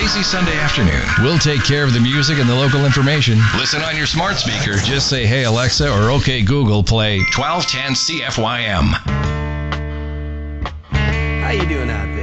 lazy Sunday afternoon. We'll take care of the music and the local information. Listen on your smart speaker. Just say, hey, Alexa, or okay, Google, play 1210 CFYM. How you doing out there?